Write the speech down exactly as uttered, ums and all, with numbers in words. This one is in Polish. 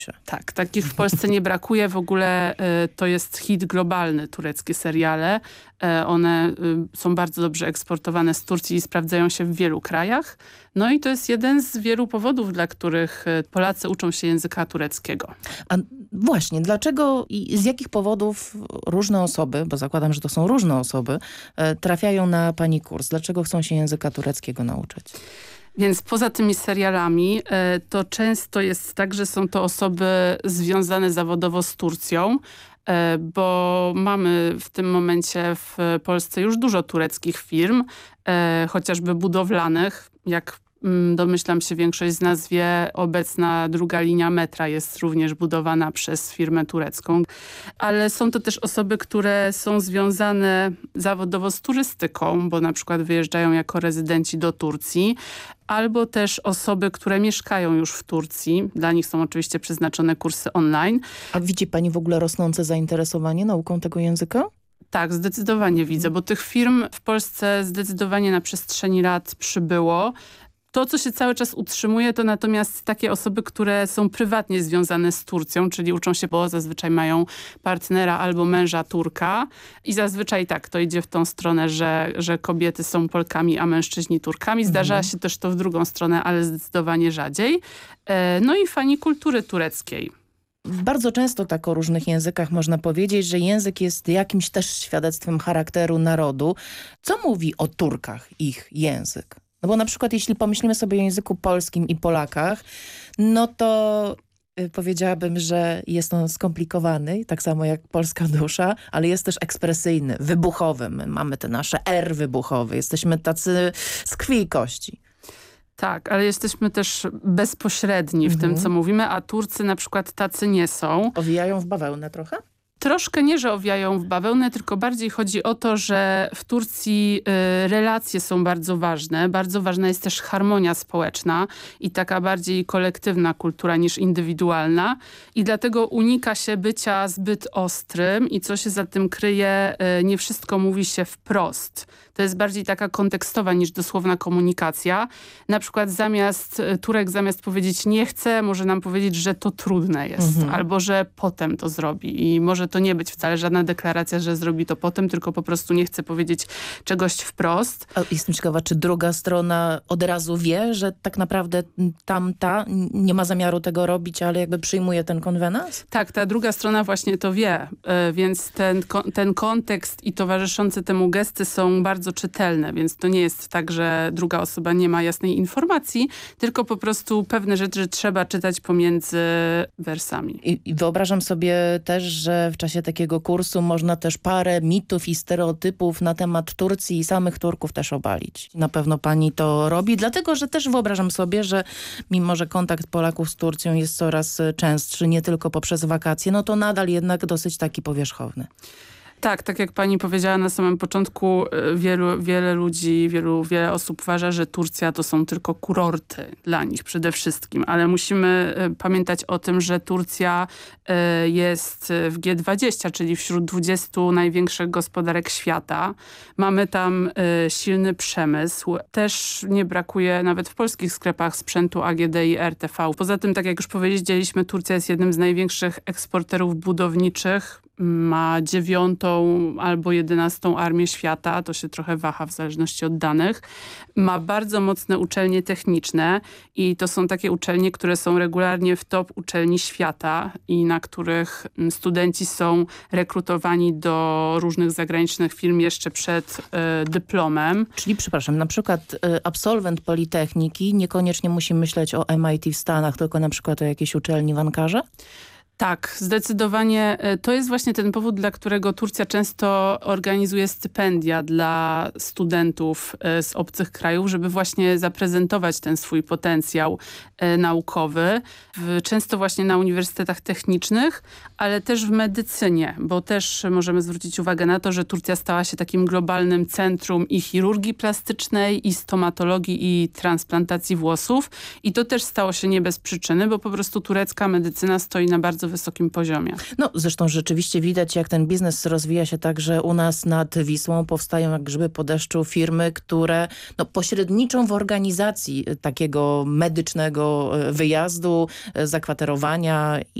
Tak, takich w Polsce nie brakuje. W ogóle y, to jest hit globalny, tureckie seriale. Y, one y, są bardzo dobrze eksportowane z Turcji i sprawdzają się w wielu krajach. No i to jest jeden z wielu powodów, dla których y, Polacy uczą się języka tureckiego. A właśnie, dlaczego i z jakich powodów różne osoby, bo zakładam, że to są różne osoby, y, trafiają na pani kurs? Dlaczego chcą się języka tureckiego nauczyć? Więc poza tymi serialami to często jest tak, że są to osoby związane zawodowo z Turcją, bo mamy w tym momencie w Polsce już dużo tureckich firm, chociażby budowlanych, jak domyślam się większość z nas wie, obecna druga linia metra jest również budowana przez firmę turecką. Ale są to też osoby, które są związane zawodowo z turystyką, bo na przykład wyjeżdżają jako rezydenci do Turcji, albo też osoby, które mieszkają już w Turcji. Dla nich są oczywiście przeznaczone kursy online. A widzi pani w ogóle rosnące zainteresowanie nauką tego języka? Tak, zdecydowanie widzę, bo tych firm w Polsce zdecydowanie na przestrzeni lat przybyło. To, co się cały czas utrzymuje, to natomiast takie osoby, które są prywatnie związane z Turcją, czyli uczą się, bo zazwyczaj mają partnera albo męża Turka i zazwyczaj tak, to idzie w tą stronę, że, że kobiety są Polkami, a mężczyźni Turkami. Zdarza mhm. się też to w drugą stronę, ale zdecydowanie rzadziej. No i fani kultury tureckiej. Bardzo często tak o różnych językach można powiedzieć, że język jest jakimś też świadectwem charakteru narodu. Co mówi o Turkach ich język? No bo na przykład jeśli pomyślimy sobie o języku polskim i Polakach, no to y, powiedziałabym, że jest on skomplikowany, tak samo jak polska dusza, ale jest też ekspresyjny, wybuchowy. My mamy te nasze R wybuchowe, jesteśmy tacy z krwi i kości. Tak, ale jesteśmy też bezpośredni w mhm. tym, co mówimy, a Turcy na przykład tacy nie są. Owijają w bawełnę trochę? Troszkę nie, że owijają w bawełnę, tylko bardziej chodzi o to, że w Turcji y, relacje są bardzo ważne. Bardzo ważna jest też harmonia społeczna i taka bardziej kolektywna kultura niż indywidualna. I dlatego unika się bycia zbyt ostrym i co się za tym kryje, y, nie wszystko mówi się wprost. To jest bardziej taka kontekstowa niż dosłowna komunikacja. Na przykład zamiast, Turek zamiast powiedzieć nie chcę, może nam powiedzieć, że to trudne jest. Mhm. Albo że potem to zrobi. I może to nie być wcale żadna deklaracja, że zrobi to potem, tylko po prostu nie chce powiedzieć czegoś wprost. A jestem ciekawa, czy druga strona od razu wie, że tak naprawdę tamta nie ma zamiaru tego robić, ale jakby przyjmuje ten konwenans? Tak, ta druga strona właśnie to wie. Więc ten, ten kontekst i towarzyszące temu gesty są bardzo czytelne, więc to nie jest tak, że druga osoba nie ma jasnej informacji, tylko po prostu pewne rzeczy trzeba czytać pomiędzy wersami. I, i wyobrażam sobie też, że w czasie takiego kursu można też parę mitów i stereotypów na temat Turcji i samych Turków też obalić. Na pewno pani to robi, dlatego, że też wyobrażam sobie, że mimo, że kontakt Polaków z Turcją jest coraz częstszy, nie tylko poprzez wakacje, no to nadal jednak dosyć taki powierzchowny. Tak, tak jak pani powiedziała na samym początku, wielu, wiele ludzi, wielu, wiele osób uważa, że Turcja to są tylko kurorty dla nich przede wszystkim, ale musimy pamiętać o tym, że Turcja jest w G dwadzieścia, czyli wśród dwudziestu największych gospodarek świata. Mamy tam silny przemysł. Też nie brakuje nawet w polskich sklepach sprzętu A G D i R T V. Poza tym, tak jak już powiedzieliśmy, Turcja jest jednym z największych eksporterów budowniczych. Ma dziewiątą albo jedenastą armię świata, to się trochę waha w zależności od danych. Ma bardzo mocne uczelnie techniczne i to są takie uczelnie, które są regularnie w top uczelni świata i na których studenci są rekrutowani do różnych zagranicznych firm jeszcze przed y, dyplomem. Czyli, przepraszam, na przykład y, absolwent Politechniki niekoniecznie musi myśleć o M I T w Stanach, tylko na przykład o jakiejś uczelni w Ankarze? Tak, zdecydowanie. To jest właśnie ten powód, dla którego Turcja często organizuje stypendia dla studentów z obcych krajów, żeby właśnie zaprezentować ten swój potencjał naukowy. Często właśnie na uniwersytetach technicznych, ale też w medycynie, bo też możemy zwrócić uwagę na to, że Turcja stała się takim globalnym centrum i chirurgii plastycznej, i stomatologii, i transplantacji włosów. I to też stało się nie bez przyczyny, bo po prostu turecka medycyna stoi na bardzo wysokim poziomie. No zresztą rzeczywiście widać, jak ten biznes rozwija się także u nas nad Wisłą. Powstają jak grzyby po deszczu firmy, które no, pośredniczą w organizacji takiego medycznego wyjazdu, zakwaterowania